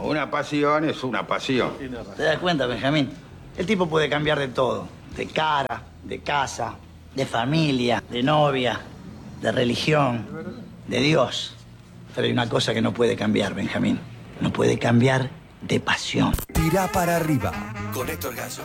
una pasión es una pasión. ¿Te das cuenta, Benjamín? El tipo puede cambiar de todo. De cara, de casa, de familia, de novia, de religión, de Dios. Pero hay una cosa que no puede cambiar, Benjamín. No puede cambiar de pasión. Tira para arriba con Héctor Gallo.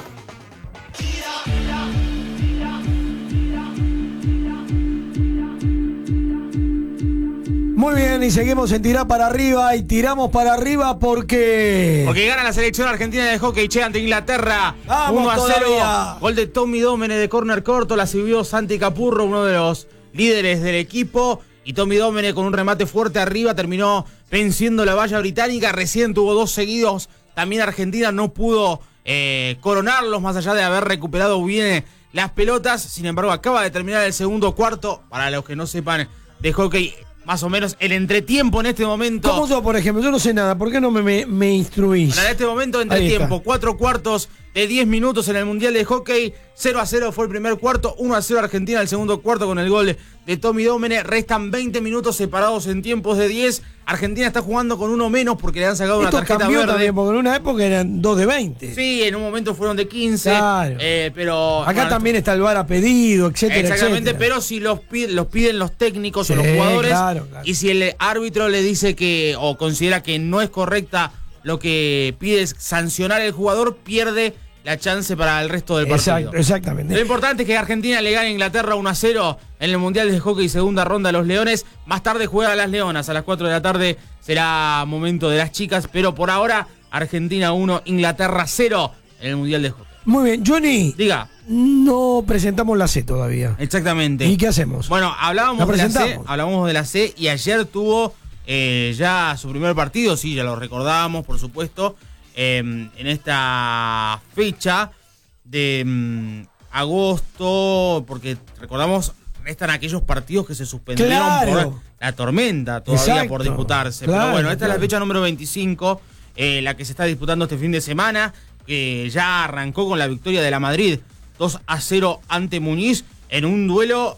Muy bien, y seguimos en tirar para arriba y tiramos para arriba porque gana la selección argentina de hockey ante Inglaterra. ¡Vamos 1-0. todavía! Gol de Tommy Domene de córner corto, la sirvió Santi Capurro, uno de los líderes del equipo. Y Tommy Domene con un remate fuerte arriba terminó venciendo la valla británica. Recién tuvo 2 seguidos. También Argentina no pudo coronarlos, más allá de haber recuperado bien las pelotas. Sin embargo, acaba de terminar el segundo cuarto. Para los que no sepan de hockey, más o menos el entretiempo en este momento. ¿Cómo yo, por ejemplo? Yo no sé nada. ¿Por qué no me instruís? Para este momento, entretiempo, 4 cuartos de 10 minutos en el Mundial de Hockey. 0-0 fue el primer cuarto, 1-0 Argentina el segundo cuarto con el gol de Tommy Domene. Restan 20 minutos separados en tiempos de 10. Argentina está jugando con uno menos porque le han sacado una tarjeta verde. También, porque en una época eran 2 de 20. Sí, en un momento fueron de 15. Claro. Pero acá también está el VAR a pedido, etcétera. Exactamente, etcétera. pero si los piden los técnicos o los jugadores, claro. y si el árbitro le dice que o considera que no es correcta lo que pide es sancionar el jugador, pierde la chance para el resto del partido. Exactamente. Lo importante es que Argentina le gane a Inglaterra 1-0 en el Mundial de Hockey, segunda ronda a los Leones. Más tarde juega a las Leonas, a las 4 de la tarde será momento de las chicas, pero por ahora Argentina 1, Inglaterra 0 en el Mundial de Hockey. Muy bien, Johnny. Diga. No presentamos la C todavía. Exactamente. ¿Y qué hacemos? Bueno, hablábamos de la C y ayer tuvo ya su primer partido, sí, ya lo recordábamos, por supuesto, en esta fecha de agosto, porque recordamos, restan aquellos partidos que se suspendieron por la tormenta todavía por disputarse. Pero bueno, esta es la fecha número 25, la que se está disputando este fin de semana, que ya arrancó con la victoria de la Madrid 2-0 ante Muñiz en un duelo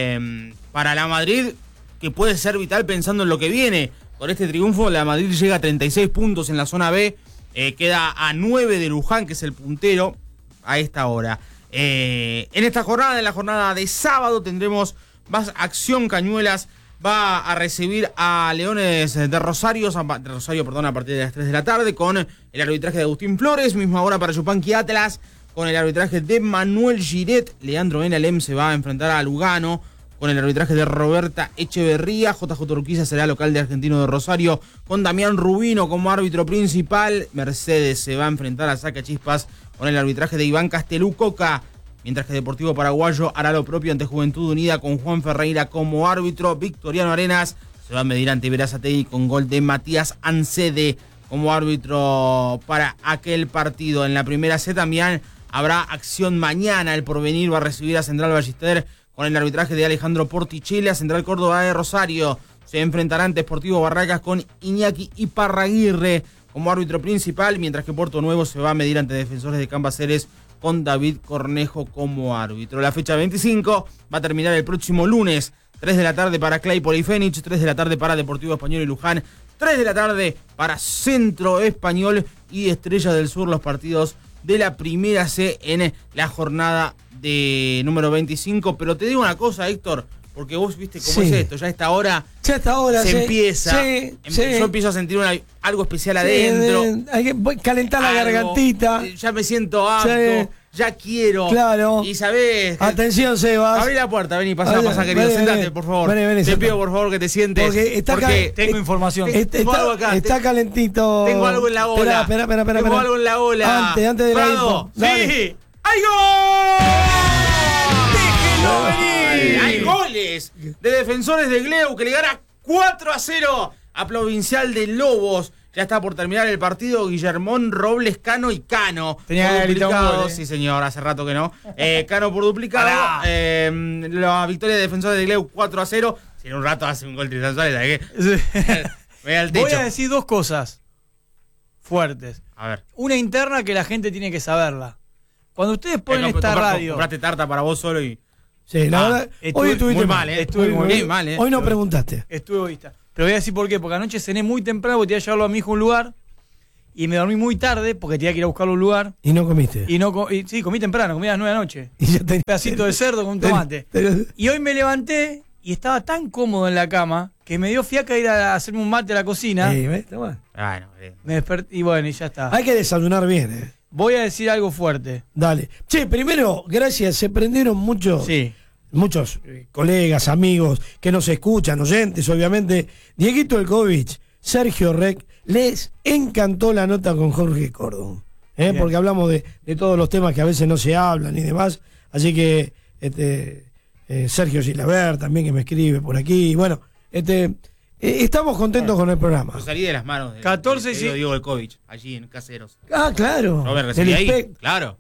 para la Madrid que puede ser vital pensando en lo que viene. Con este triunfo la Madrid llega a 36 puntos en la zona B, queda a 9 de Luján, que es el puntero a esta hora. En esta jornada, en la jornada de sábado, tendremos más acción. Cañuelas va a recibir a Leones de Rosario, a partir de las 3 de la tarde, con el arbitraje de Agustín Flores. Misma hora para Yupanqui Atlas, con el arbitraje de Manuel Giret. Leandro Benalem se va a enfrentar a Lugano, con el arbitraje de Roberta Echeverría. JJ Urquiza será local de Argentino de Rosario, con Damián Rubino como árbitro principal. Mercedes se va a enfrentar a Sacachispas, con el arbitraje de Iván Castelucoca, mientras que Deportivo Paraguayo hará lo propio ante Juventud Unida, con Juan Ferreira como árbitro. Victoriano Arenas se va a medir ante Verazategui, con gol de Matías Ancede como árbitro para aquel partido. En la primera C también habrá acción mañana. El Porvenir va a recibir a Central Ballester, con el arbitraje de Alejandro Porticelli. A Central Córdoba de Rosario se enfrentará ante Sportivo Barracas, con Iñaki Iparraguirre como árbitro principal, mientras que Puerto Nuevo se va a medir ante Defensores de Cambaceres, con David Cornejo como árbitro. La fecha 25 va a terminar el próximo lunes, 3 de la tarde para Claypole y Fénix, 3 de la tarde para Deportivo Español y Luján, 3 de la tarde para Centro Español y Estrella del Sur, los partidos de la primera C en la jornada de número 25. Pero te digo una cosa, Héctor, porque vos viste cómo es esto, ya a esta hora se empieza, yo empiezo a sentir algo especial adentro. Hay que calentar la gargantita. Ya me siento apto, ya quiero. Claro. Y sabés. Atención, Sebas. Abrí la puerta, vení, pasá, querido. Sentate, por favor. Te pido, por favor, que te sientes. Porque tengo información. Está calentito. Tengo algo en la ola. Espera. Tengo algo en la ola. Antes de la info. ¡Sí! ¡Hay gol! ¡Déjenlo venir! Hay goles de Defensores de Gleu, que le gana 4-0 a Provincial de Lobos. Ya está por terminar el partido. Guillermón, Robles, Cano y Cano. Tenía por duplicado. gol, Sí, señor, hace rato que no. Cano por duplicado. La victoria de Defensores de Gleu 4-0. Si en un rato hace un gol Tristan Suárez, ¿sabes qué? Ve al techo. Voy a decir dos cosas fuertes. A ver. Una interna que la gente tiene que saberla. Cuando ustedes ponen esta radio... Compraste tarta para vos solo y... Sí, la verdad, hoy estuviste muy mal, estuve muy mal. Hoy no preguntaste. Estuve egoísta. Pero voy a decir por qué. Porque anoche cené muy temprano porque te iba a llevarlo a mi hijo a un lugar. y me dormí muy tarde porque tenía que ir a buscarlo a un lugar. ¿Y no comiste? Sí, comí temprano, comí a las 9 de la noche. Y ya Un pedacito de cerdo con un tomate. Y hoy me levanté y estaba tan cómodo en la cama que me dio fiaca ir a hacerme un mate a la cocina. Bueno, Me desperté y bueno, y ya está. Hay que desayunar bien, Voy a decir algo fuerte. Dale. Che, primero, gracias. Se prendieron muchos colegas, amigos que nos escuchan, oyentes, obviamente. Dieguito Elkovich, Sergio Rec, les encantó la nota con Jorge Cordón. Porque hablamos de todos los temas que a veces no se hablan y demás. Así que Sergio Gilaber también, que me escribe por aquí. Bueno, estamos contentos con el programa. Yo salí de las manos de 14 Diego Elkovich, allí en Caseros. Ah, claro. No me recibí ahí. Claro.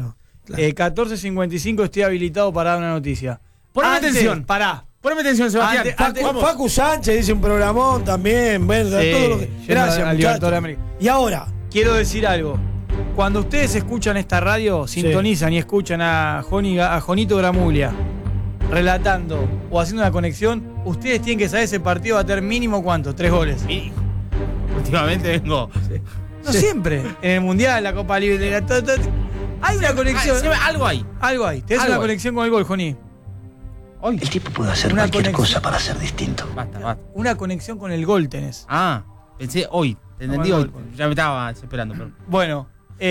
14:55 estoy habilitado para dar una noticia. Poneme atención. Pará. Poneme atención, Sebastián. Facu Sánchez dice un programón también. Bueno, todo lo que... Gracias, muchachos. Y ahora, quiero decir algo. Cuando ustedes escuchan esta radio, sintonizan y escuchan a Jonito Gramuglia relatando o haciendo una conexión, ustedes tienen que saber ese partido va a tener mínimo ¿cuánto? 3 goles. Últimamente vengo. No siempre. En el Mundial, en la Copa Libre, hay una conexión. Algo hay. Algo hay. Tenés una conexión con el gol, Joni. El tipo puede hacer cualquier cosa para ser distinto. Basta. Una conexión con el gol tenés. Ah, pensé hoy. Te entendí hoy. Ya me estaba esperando. Pero... Bueno,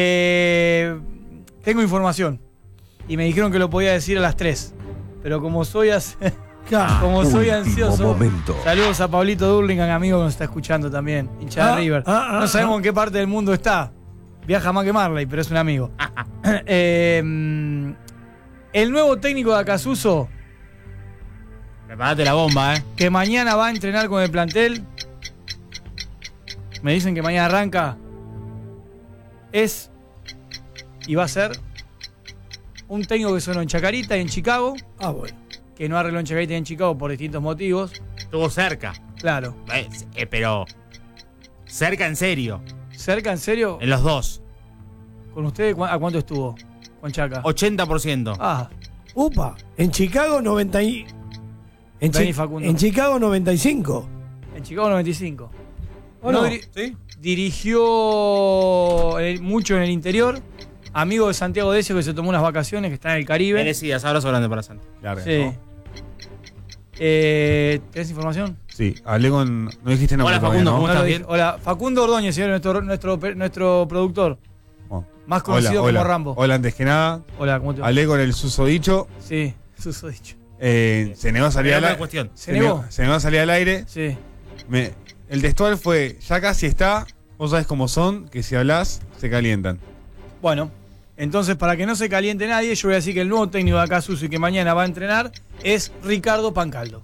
tengo información. Y me dijeron que lo podía decir a las 3. Pero como soy ansioso. Momento. Saludos a Pablito Durlingan, amigo que nos está escuchando también. Hincha de River. No sabemos en qué parte del mundo está. Viaja más que Marley, pero es un amigo. El nuevo técnico de Acasuso. Prepárate la bomba, Que mañana va a entrenar con el plantel. Me dicen que mañana arranca. Y va a ser un técnico que sonó en Chacarita y en Chicago. bueno. Que no arregló en Chacarita y en Chicago por distintos motivos. Estuvo cerca. Claro. Pero cerca en serio. ¿Cerca en serio? En los dos. ¿Con ustedes a cuánto estuvo? Con Chaca. 80%. Upa. En Chicago 90 en Chicago 95. En Chicago 95. ¿O no? ¿Sí? Dirigió mucho en el interior. Amigo de Santiago Decio, que se tomó unas vacaciones, que está en el Caribe. Merecidas, abrazo grande para Santi. Sí. ¿Tenés información? Sí, hablé con... No dijiste nombre. Hola, Facundo, ¿cómo estás? ¿Bien? Hola, Facundo Ordóñez, señor, nuestro productor. Bueno, más conocido como Rambo. Hola, antes que nada. Hola, ¿cómo te va? Hablé con el susodicho. Sí, susodicho. Se negó a salir al aire. ¿Se negó? Se negó a salir al aire. Sí. El textual fue, ya casi está, vos sabés cómo son, que si hablás, se calientan. Bueno, entonces para que no se caliente nadie, yo voy a decir que el nuevo técnico de Acasuso y que mañana va a entrenar es Ricardo Pancaldo.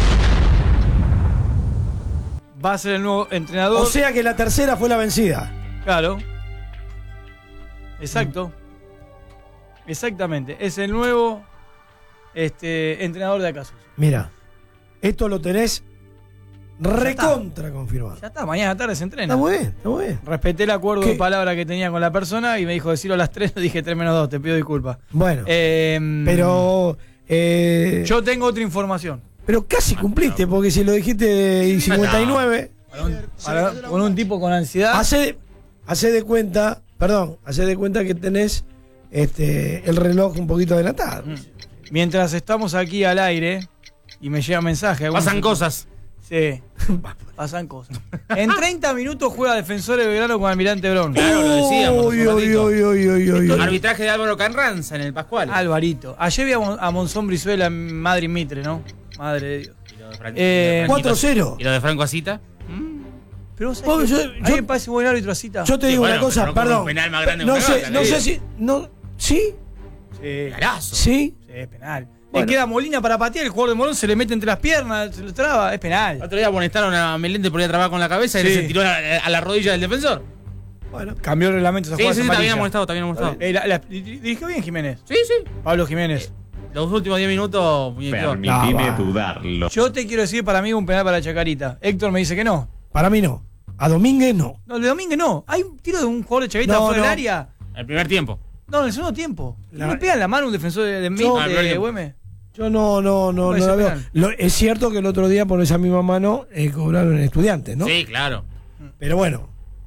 Va a ser el nuevo entrenador. O sea que la tercera fue la vencida. Claro. Exacto. Exactamente. Es el nuevo entrenador de Acasuso. Mira, esto lo tenés recontra confirmado. Ya está, mañana tarde se entrena. Está muy bien. Respeté el acuerdo de palabra que tenía con la persona y me dijo decirlo a las 3, dije 3 menos 2, te pido disculpas. Bueno, pero... yo tengo otra información. Pero casi cumpliste, porque si lo dijiste y 59... Con un tipo con ansiedad... Hace de cuenta que tenés el reloj un poquito adelantado. Mientras estamos aquí al aire y me llega mensaje... Pasan cosas. Sí, pasan cosas. En 30 minutos juega Defensor de Belgrano con Almirante Brown. Claro, lo decíamos. Uy. Arbitraje de Álvaro Carranza en el Pascual. Alvarito. Ayer vi a Monzón Brizuela en Madrid Mitre, ¿no? Madre de Dios. 4-0. ¿Y lo de Franco Asita? Pero ¿sabes a mí me parece buen árbitro Asita? Yo te digo una cosa, perdón. Un penal más grande no sé si... ¿Sí? Sí. Carazo. ¿Sí? Sí, es penal. Bueno. Le queda Molina para patear, el jugador de Morón se le mete entre las piernas, se lo traba, es penal. Otro día amonestaron a Melende por ir a trabajar con la cabeza y Sí. se tiró a la rodilla del defensor. Bueno, Cambió el reglamento. Sí, está bien amonestado, Dirigió bien Jiménez. Sí. Pablo Jiménez. Los últimos 10 minutos... Permitime dudarlo. Yo te quiero decir para mí un penal para Chacarita. Héctor me dice que no. para mí no. A Domínguez no. No, el de Domínguez no. Hay un tiro de un jugador de Chacarita fuera del área. El primer tiempo. No, en el segundo tiempo. ¿Le pegan la mano un defensor de Güemes? Yo no la veo. Es cierto que el otro día por esa misma mano cobraron Estudiantes, ¿no? Sí, claro. Pero bueno,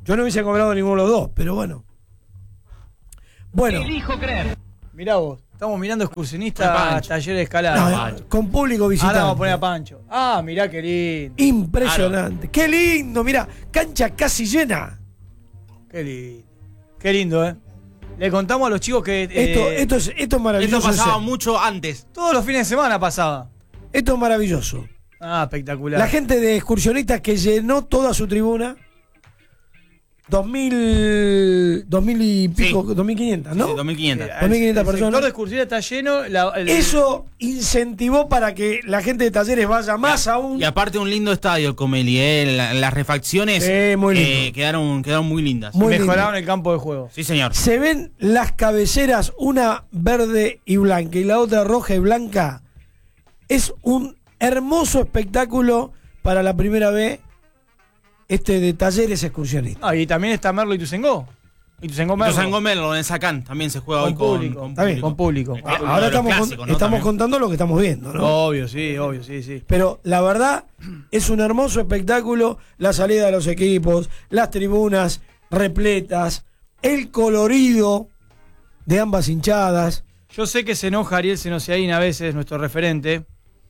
Yo no hubiese cobrado ninguno de los dos, pero bueno. Bueno. Mirá vos, estamos mirando excursionistas, taller de escalada. No, con público visitante. Ahora vamos a poner a Pancho. Ah, mirá qué lindo. Impresionante. Qué lindo, mirá. Cancha casi llena. Qué lindo. Qué lindo, ¿eh? Le contamos a los chicos que... Esto es maravilloso. Esto pasaba mucho antes. Todos los fines de semana pasaba. Esto es maravilloso. Ah, espectacular. La gente de excursionistas que llenó toda su tribuna. 2000 y pico, Sí. 2500, ¿no? Sí, 2500. 2500 El personas. sector de excursiones está lleno. Eso incentivó para que la gente de Talleres vaya más aún. Y aparte un lindo estadio el Comeli, las refacciones muy lindo. quedaron muy lindas. Mejoraron el campo de juego. Sí, señor. Se ven las cabeceras, una verde y blanca y la otra roja y blanca. Es un hermoso espectáculo para la primera vez de Talleres excursionistas. Ah, y también está Merlo y Ituzaingó. Ituzaingó Merlo en Sacán también se juega hoy con público. Ahora estamos contando lo que estamos viendo, ¿no? Obvio, sí. Pero la verdad es un hermoso espectáculo, la salida de los equipos, las tribunas repletas, el colorido de ambas hinchadas. Yo sé que se enoja Ariel Senosiaín a veces, nuestro referente.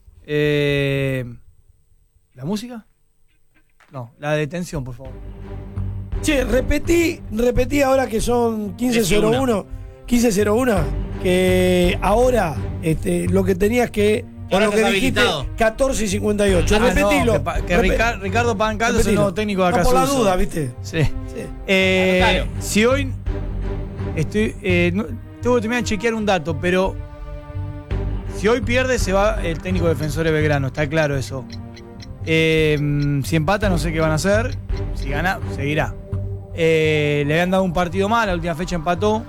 ¿La música? No, la detención, por favor. Che, repetí ahora que son 15:01, que ahora lo que tenías que... Ahora lo que estás dijiste, habilitado. 14:58. Repetilo. No, que Ricardo Pancaldo es el nuevo técnico de acá. Por la duda, ¿viste? Sí. Si hoy tengo que terminar de chequear un dato, pero si hoy pierde se va el técnico de Defensores Belgrano, está claro eso. Si empata no sé qué van a hacer. Si gana, seguirá. Le habían dado un partido mal, la última fecha empató.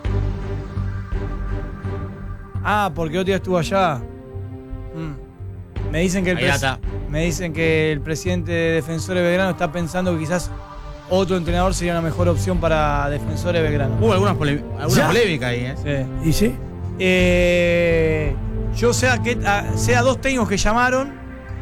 Ah, porque otro día estuvo allá. Me dicen que el presidente de Defensores Belgrano está pensando que quizás otro entrenador sería una mejor opción para Defensores Belgrano. Hubo alguna polémica ahí, ¿eh? Sí. ¿Y sí? Yo sea dos técnicos que llamaron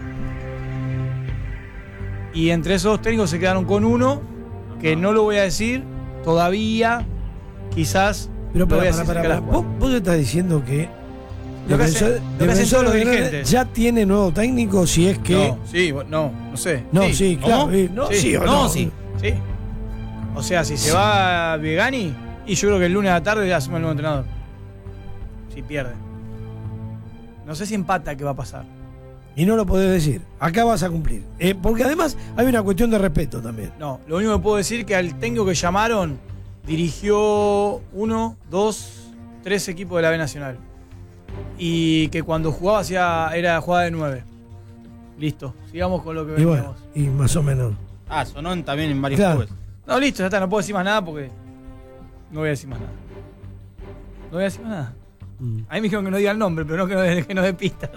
y entre esos dos técnicos se quedaron con uno que no lo voy a decir todavía, quizás. Pero lo voy a decir. ¿Vos estás diciendo que Lo que hacen todos los dirigentes. ya tiene nuevo técnico? Si es que... No sé. No, sí, claro. ¿Cómo? No, Sí. sí o no. Sí. O sea, si se va Viegani, y yo creo que el lunes a la tarde asume el nuevo entrenador. Si pierde. No sé si empata, ¿qué va a pasar? Y no lo podés decir. Acá vas a cumplir. Porque además hay una cuestión de respeto también. No, lo único que puedo decir es que al técnico que llamaron dirigió 1, 2, 3 equipos de la B Nacional. Y que cuando jugaba era jugada de 9. Listo, sigamos con lo que Y veníamos. bueno, y más o menos. Sonó también en varios Claro. clubes. No, listo, ya está, no puedo decir más nada porque no voy a decir más nada. No voy a decir más nada. A mí me dijeron que no diga el nombre, pero no que no dé pistas.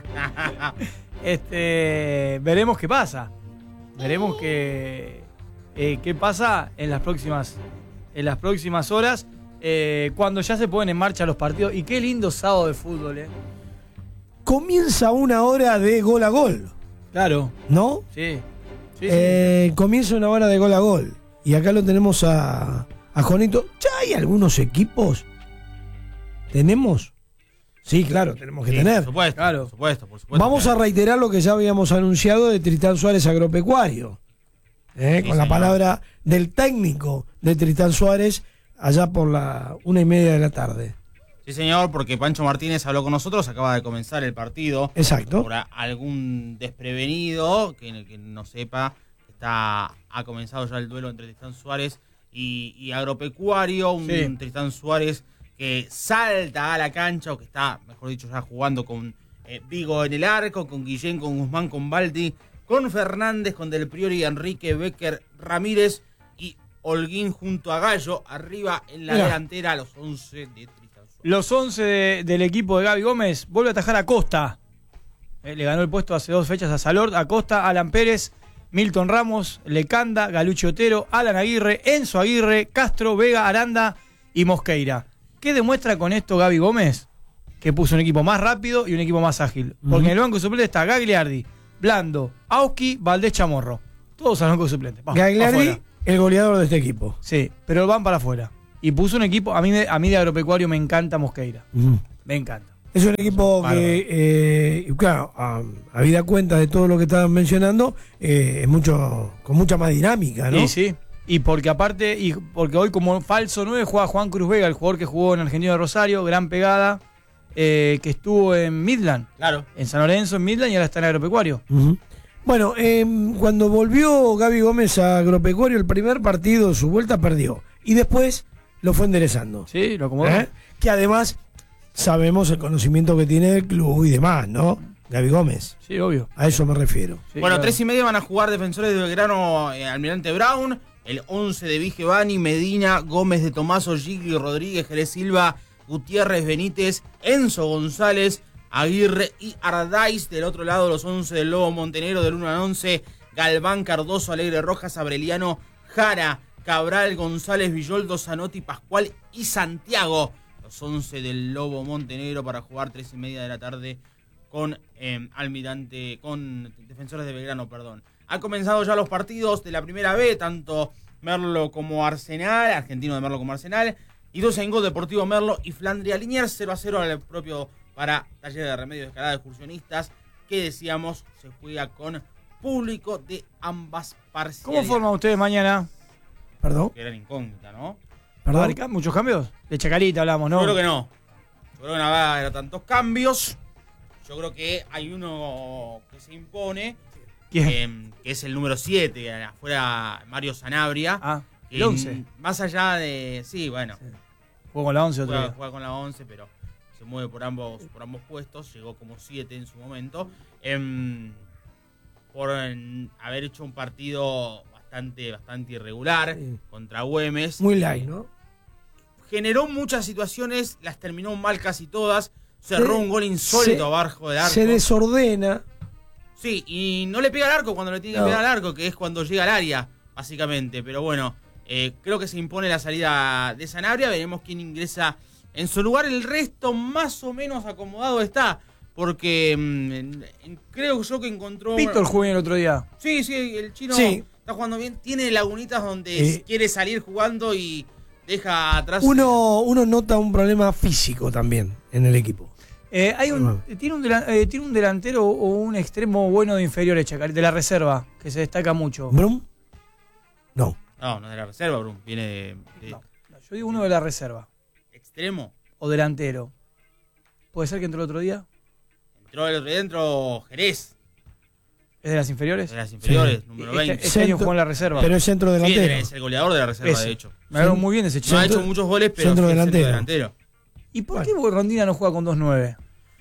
Veremos qué pasa. Veremos qué pasa en las próximas horas, cuando ya se ponen en marcha los partidos. Y qué lindo sábado de fútbol, Comienza una hora de gol a gol. Claro. ¿No? Sí. Comienza una hora de gol a gol. Y acá lo tenemos a Jonito. ¿Ya hay algunos equipos? ¿Tenemos? Sí, claro, tenemos que tener. Por supuesto, Claro. por supuesto. Vamos a reiterar lo que ya habíamos anunciado de Tristán Suárez Agropecuario. Con la palabra del técnico de Tristán Suárez allá por la 1:30 de la tarde. Sí, señor, porque Pancho Martínez habló con nosotros, acaba de comenzar el partido. Exacto. Por algún desprevenido que no sepa, ha comenzado ya el duelo entre Tristán Suárez y Agropecuario. Un Tristán Suárez que salta a la cancha, o que está, mejor dicho, ya jugando con Vigo en el arco, con Guillén, con Guzmán, con Baldi, con Fernández, con Del Priori, Enrique, Becker, Ramírez y Holguín junto a Gallo. Arriba en la delantera, los 11 de Tristán Suárez. Los 11 del equipo de Gaby Gómez. Vuelve a atajar a Costa. Le ganó el puesto hace 2 fechas a Salord, a Costa, Alan Pérez, Milton Ramos, Lecanda, Galucci Otero, Alan Aguirre, Enzo Aguirre, Castro, Vega, Aranda y Mosqueira. ¿Qué demuestra con esto Gaby Gómez? Que puso un equipo más rápido y un equipo más ágil. Porque en el banco suplente está Gagliardi, Blando, Auski, Valdés Chamorro. Todos al banco suplente. Vamos, Gagliardi, el goleador de este equipo. Sí, pero van para afuera. Y puso un equipo, a mí de Agropecuario me encanta Mosqueira. Me encanta. Es un equipo que, claro, habida cuenta de todo lo que estaban mencionando, es con mucha más dinámica, ¿no? Sí, sí. Y porque aparte, porque hoy como falso 9 juega Juan Cruz Vega, el jugador que jugó en Argentino de Rosario, gran pegada, que estuvo en Midland. Claro. En San Lorenzo, en Midland, y ahora está en Agropecuario. Bueno, cuando volvió Gaby Gómez a Agropecuario, el primer partido, su vuelta, perdió. Y después lo fue enderezando. Sí, lo acomodó. Que además sabemos el conocimiento que tiene del club y demás, ¿no? Gaby Gómez. Sí, obvio. A eso me refiero. Sí, bueno, claro. 3:30 van a jugar Defensores de Belgrano, Almirante Brown. El 11 de Vigevani, Medina, Gómez de Tomaso, Gigli, Rodríguez, Jerez Silva, Gutiérrez, Benítez, Enzo González, Aguirre y Ardáiz. Del otro lado, los 11 del Lobo Montenegro, del 1 al 11, Galván, Cardoso, Alegre, Rojas, Abreliano, Jara, Cabral, González, Villoldo, Zanotti, Pascual y Santiago. Los 11 del Lobo Montenegro para jugar 3:30 de la tarde con con Defensores de Belgrano, perdón. Han comenzado ya los partidos de la primera B, tanto Merlo como Arsenal, Argentino de Merlo como Arsenal, y Ituzaingó, Deportivo Merlo y Flandria Liniers, 0-0 al propio para Taller de Remedios de Escalada de Excursionistas, que decíamos se juega con público de ambas parcialidades. ¿Cómo forman ustedes mañana? ¿Perdón? Que eran incógnita, ¿no? ¿Perdón? ¿Muchos cambios? De Chacarita hablamos, ¿no? Yo creo que no. Yo creo que no va a haber tantos cambios. Yo creo que hay uno que se impone. ¿Quién? Que es el número 7, afuera Mario Sanabria. El 11. Más allá de... Sí, bueno. Sí. Jugó con la 11 otra vez. Juega con la 11, pero se mueve por ambos puestos. Llegó como 7 en su momento. Por haber hecho un partido bastante irregular contra Güemes. Muy light, ¿no? Generó muchas situaciones, las terminó mal casi todas. Cerró un gol insólito abajo del arco. Se desordena. Sí, y no le pega al arco cuando le tiene que pegar al arco, que es cuando llega al área, básicamente. Pero bueno, creo que se impone la salida de Sanabria. Veremos quién ingresa en su lugar. El resto más o menos acomodado está, porque creo yo que encontró... Víctor jugó el otro día. Sí, el chino está jugando bien. Tiene lagunitas donde quiere salir jugando y deja atrás... Uno nota un problema físico también en el equipo. Tiene un delantero o un extremo bueno de inferiores, Chacarita, de la reserva, que se destaca mucho. ¿Brum? No. No es de la reserva, Brum. Viene de... No, yo digo uno de la reserva. ¿Extremo? O delantero. ¿Puede ser que entró el otro día? Entró el otro día, entró Jerez. ¿Es de las inferiores? De las inferiores, número 20. Este año jugó en la reserva. Pero es centro delantero. Sí, es el goleador de la reserva, de hecho. Me habló muy bien de ese chico. No ha hecho muchos goles, pero centro es delantero. ¿Y por qué Rondina no juega con 2-9?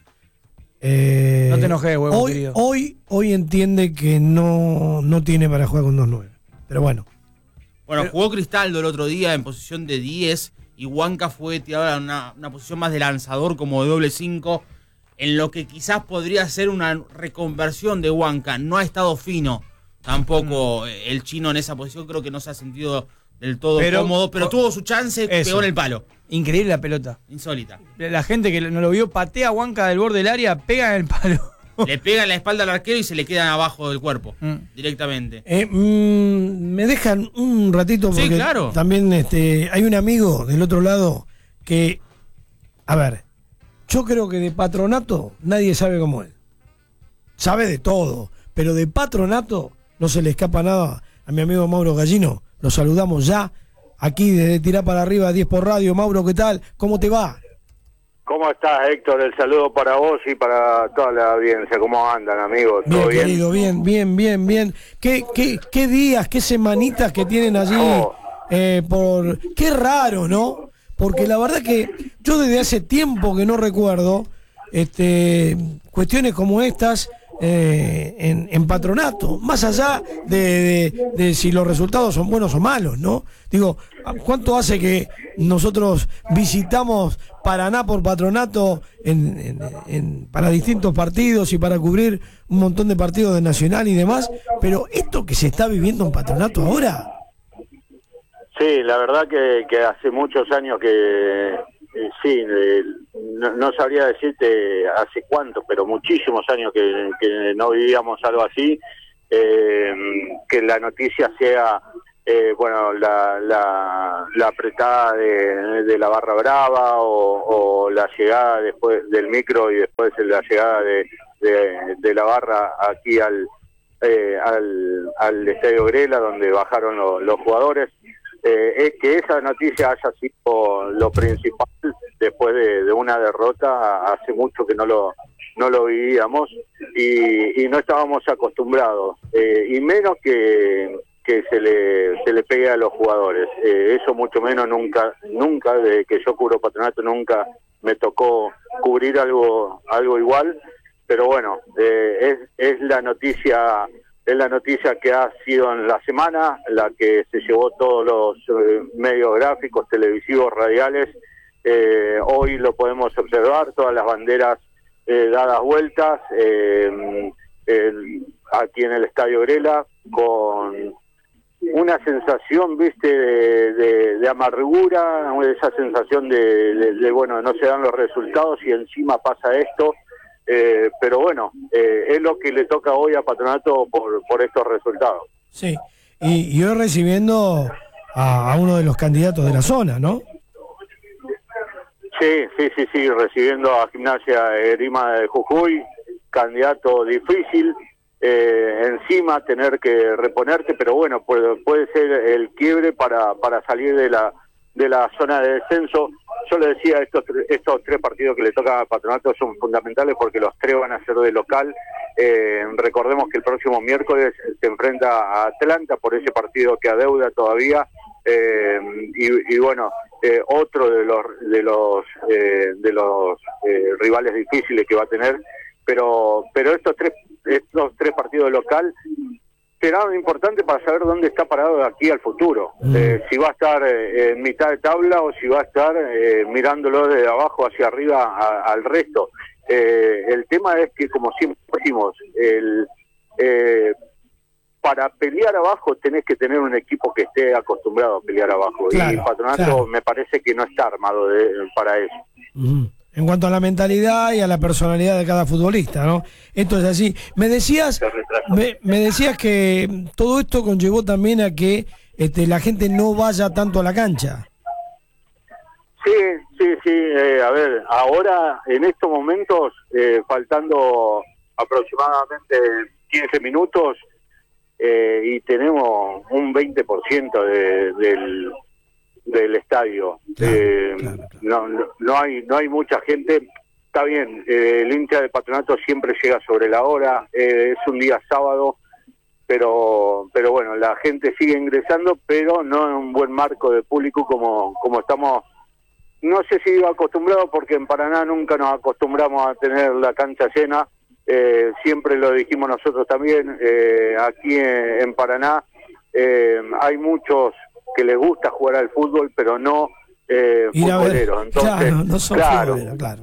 No te enojes, huevo, querido. Hoy entiende que no tiene para jugar con 2-9. Pero bueno. Bueno, jugó Cristaldo el otro día en posición de 10 y Huanca fue tirado en una posición más de lanzador, como de doble 5, en lo que quizás podría ser una reconversión de Huanca. No ha estado fino tampoco el chino en esa posición, creo que no se ha sentido del todo cómodo, pero tuvo su chance, pegó en el palo. Increíble la pelota. Insólita. La gente que no lo vio patea a Huanca del borde del área, pega en el palo. Le pega en la espalda al arquero y se le quedan abajo del cuerpo, directamente. Me dejan un ratito porque claro. También hay un amigo del otro lado que, a ver, yo creo que de Patronato nadie sabe como él. Sabe de todo, pero de Patronato no se le escapa nada a mi amigo Mauro Gallino. Lo saludamos ya, aquí desde Tirá para Arriba, 10 por Radio. Mauro, ¿qué tal? ¿Cómo te va? ¿Cómo estás, Héctor? El saludo para vos y para toda la audiencia. ¿Cómo andan, amigos? ¿Todo bien? Querido, bien. ¿Qué días, qué semanitas que tienen allí? Qué raro, ¿no? Porque la verdad que yo desde hace tiempo que no recuerdo cuestiones como estas en Patronato, más allá de si los resultados son buenos o malos, ¿no? Digo, ¿cuánto hace que nosotros visitamos Paraná por Patronato para distintos partidos y para cubrir un montón de partidos de Nacional y demás? Pero esto que se está viviendo en Patronato ahora... Sí, la verdad que hace muchos años que... Sí, no sabría decirte hace cuánto, pero muchísimos años que no vivíamos algo así, que la noticia sea bueno, la apretada de la Barra Brava o la llegada después del micro y después la llegada de la barra aquí al Estadio Grela, donde bajaron los jugadores. Es que esa noticia haya sido lo principal después de una derrota. Hace mucho que no lo vivíamos y no estábamos acostumbrados, y menos que se le pegue a los jugadores. Eso mucho menos, nunca desde que yo cubro Patronato nunca me tocó cubrir algo igual, pero bueno, es la noticia que ha sido en la semana, la que se llevó todos los medios gráficos, televisivos, radiales. Hoy lo podemos observar, todas las banderas dadas vueltas aquí en el Estadio Grela, con una sensación, viste, de amargura, esa sensación de bueno, no se dan los resultados y encima pasa esto. Pero bueno, es lo que le toca hoy a Patronato por estos resultados. Sí, y hoy recibiendo a uno de los candidatos de la zona, ¿no? Sí, recibiendo a Gimnasia Esgrima de Jujuy, candidato difícil, encima tener que reponerte, pero bueno, puede ser el quiebre para salir de la zona de descenso. Yo le decía, estos tres partidos que le toca a Patronato son fundamentales porque los tres van a ser de local. Recordemos que el próximo miércoles se enfrenta a Atlanta por ese partido que adeuda todavía, y bueno, otro de los rivales difíciles que va a tener, pero estos tres partidos de local será importante para saber dónde está parado de aquí al futuro. Si va a estar en mitad de tabla o si va a estar mirándolo desde abajo hacia arriba al resto. El tema es que, como siempre decimos, para pelear abajo tenés que tener un equipo que esté acostumbrado a pelear abajo. Claro, y Patronato me parece que no está armado para eso. En cuanto a la mentalidad y a la personalidad de cada futbolista, ¿no? Esto es así. Me decías que todo esto conllevó también a que la gente no vaya tanto a la cancha. Sí. A ver, ahora en estos momentos, faltando aproximadamente 15 minutos, y tenemos un 20% del estadio. Claro. No hay mucha gente. Está bien, el hincha de Patronato siempre llega sobre la hora, es un día sábado, pero bueno, la gente sigue ingresando, pero no en un buen marco de público como estamos. No sé si acostumbrados, porque en Paraná nunca nos acostumbramos a tener la cancha llena. Siempre lo dijimos nosotros también. Aquí en Paraná hay muchos que les gusta jugar al fútbol, pero no futboleros. Entonces, no son futboleros, claro.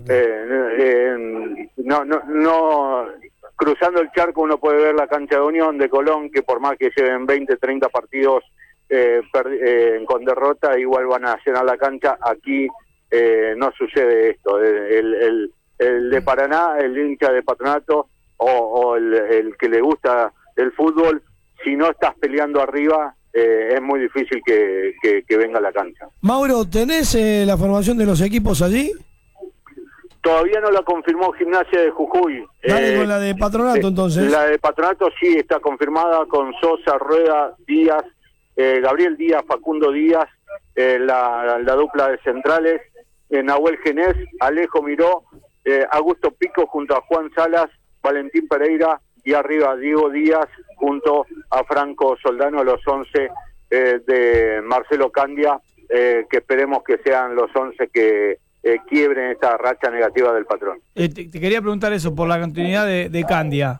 No, cruzando el charco uno puede ver la cancha de Unión, de Colón, que por más que lleven 20, 30 partidos con derrota, igual van a llenar la cancha. Aquí no sucede esto. El de Paraná, el hincha de Patronato o el que le gusta el fútbol, si no estás peleando arriba, es muy difícil que venga a la cancha. Mauro, ¿tenés la formación de los equipos allí? Todavía no la confirmó Gimnasia de Jujuy. Dale con la de Patronato, entonces. La de Patronato sí está confirmada, con Sosa, Rueda, Díaz, Gabriel Díaz, Facundo Díaz, la dupla de centrales, Nahuel Genés, Alejo Miró, Augusto Pico junto a Juan Salas, Valentín Pereira, y arriba Diego Díaz junto a Franco Soldano, los 11 de Marcelo Candia, que esperemos que sean los 11 que quiebren esta racha negativa del Patrón. Te quería preguntar eso, por la continuidad de Candia.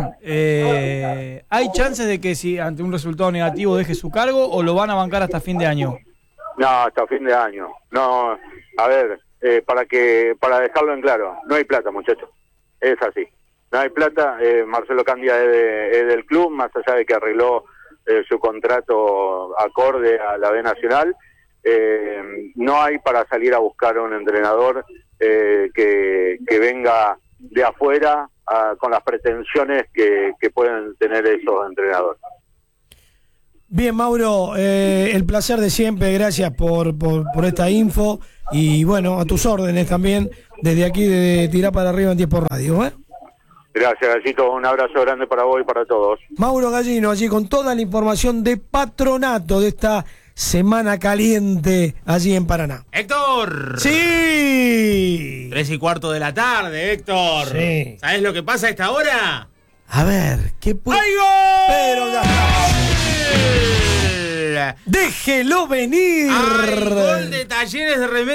¿Hay chances de que si ante un resultado negativo deje su cargo o lo van a bancar hasta fin de año? No, hasta fin de año. No, a ver, para dejarlo en claro, no hay plata, muchachos. Es así. No hay plata. Marcelo Candia es del club, más allá de que arregló su contrato acorde a la B Nacional. No hay para salir a buscar un entrenador que venga de afuera con las pretensiones que pueden tener esos entrenadores. Bien, Mauro, el placer de siempre, gracias por esta info y bueno, a tus órdenes también, desde aquí de Tirá para Arriba en Tiempo Radio. Gracias, Gallito, un abrazo grande para vos y para todos. Mauro Gallino, allí con toda la información de Patronato de esta semana caliente allí en Paraná. ¡Héctor! ¡Sí! 3:15 de la tarde, Héctor. Sí. ¿Sabés lo que pasa a esta hora? A ver, ¿qué puede...? ¡Ay, gol! Pero ya está. ¡Déjelo venir! ¡Ay, gol de Talleres de Remedios!